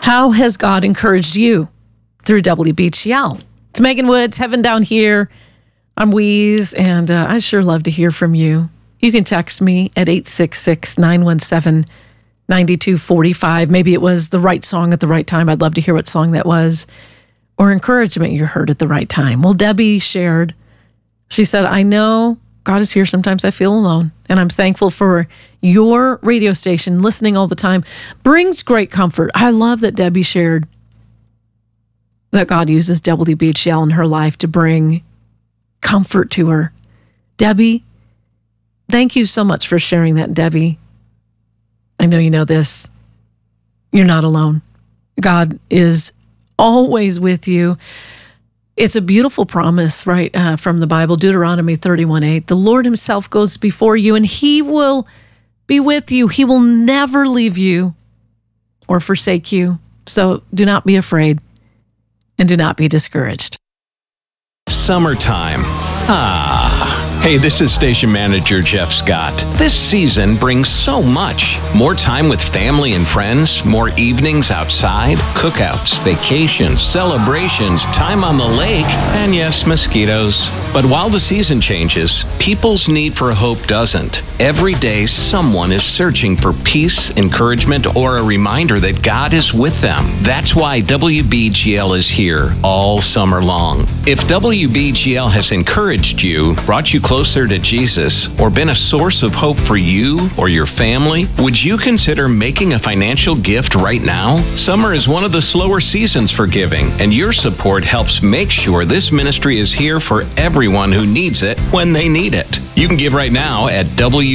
How has God encouraged you through WBGL? It's Megan Woods, Heaven Down Here. I'm Weeze, and I sure love to hear from you. You can text me at 866-917-9245. Maybe it was the right song at the right time. I'd love to hear what song that was, or encouragement you heard at the right time. Well, Debbie shared, she said, I know God is here. Sometimes I feel alone, and I'm thankful for your radio station. Listening all the time brings great comfort. I love that Debbie shared that God uses WBGL in her life to bring comfort to her. Debbie, thank you so much for sharing that, Debbie. I know you know this. You're not alone. God is always with you. It's a beautiful promise, right, from the Bible, Deuteronomy 31:8. The Lord himself goes before you, and he will be with you. He will never leave you or forsake you. So do not be afraid and do not be discouraged. Summertime. Hey, this is Station Manager Jeff Scott. This season brings so much. More time with family and friends, more evenings outside, cookouts, vacations, celebrations, time on the lake, and yes, mosquitoes. But while the season changes, people's need for hope doesn't. Every day, someone is searching for peace, encouragement, or a reminder that God is with them. That's why WBGL is here all summer long. If WBGL has encouraged you, brought you closer to Jesus, or been a source of hope for you or your family, would you consider making a financial gift right now? Summer is one of the slower seasons for giving, and your support helps make sure this ministry is here for everyone who needs it when they need it. You can give right now at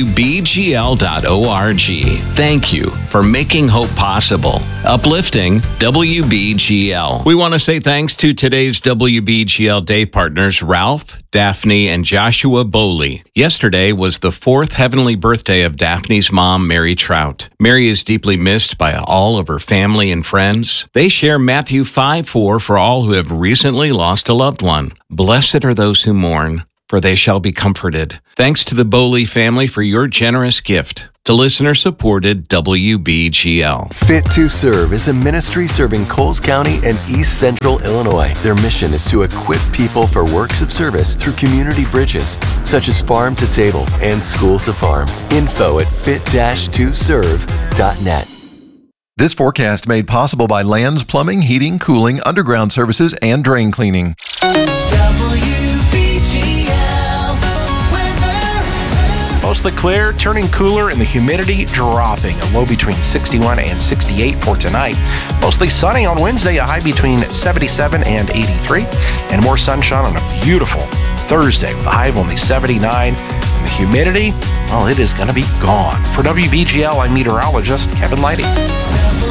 WBGL.org. Thank you for making hope possible. Uplifting WBGL. We want to say thanks to today's WBGL Day partners, Ralph, Daphne, and Joshua Bowley. Yesterday was the 4th heavenly birthday of Daphne's mom, Mary Trout. Mary is deeply missed by all of her family and friends. They share Matthew 5:4 for all who have recently lost a loved one. Blessed are those who mourn, for they shall be comforted. Thanks to the Bowley family for your generous gift to listener-supported WBGL. Fit to Serve is a ministry serving Coles County and East Central Illinois. Their mission is to equip people for works of service through community bridges, such as Farm to Table and School to Farm. Info at fit-to-serve.net. This forecast made possible by Lands Plumbing, Heating, Cooling, Underground Services, and Drain Cleaning. Mostly clear, turning cooler, and the humidity dropping. A low between 61 and 68 for tonight. Mostly sunny on Wednesday, a high between 77 and 83. And more sunshine on a beautiful Thursday with a high of only 79. And the humidity, well, it is going to be gone. For WBGL, I'm meteorologist Kevin Leidy.